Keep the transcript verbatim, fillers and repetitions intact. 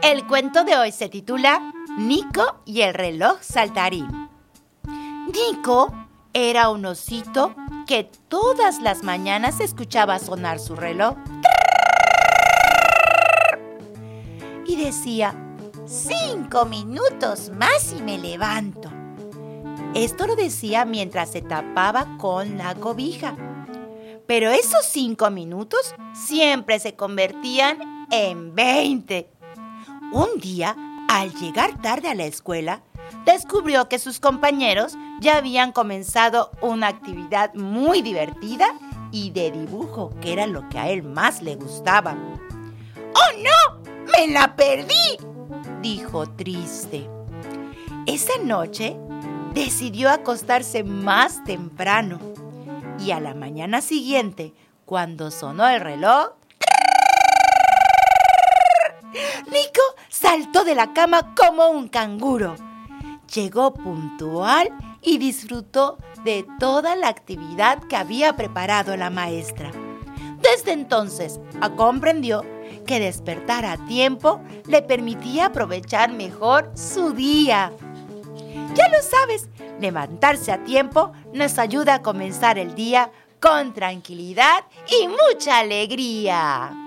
El cuento de hoy se titula Nico y el reloj saltarín. Nico era un osito que todas las mañanas escuchaba sonar su reloj y decía: cinco minutos más y me levanto. Esto lo decía mientras se tapaba con la cobija. Pero esos cinco minutos siempre se convertían en veinte. Un día, al llegar tarde a la escuela, descubrió que sus compañeros ya habían comenzado una actividad muy divertida y de dibujo, que era lo que a él más le gustaba. ¡Oh, no! ¡Me la perdí!, dijo triste. Esa noche decidió acostarse más temprano y a la mañana siguiente, cuando sonó el reloj, Nico saltó de la cama como un canguro. Llegó puntual y disfrutó de toda la actividad que había preparado la maestra. Desde entonces, comprendió que despertar a tiempo le permitía aprovechar mejor su día. Ya lo sabes, levantarse a tiempo nos ayuda a comenzar el día con tranquilidad y mucha alegría.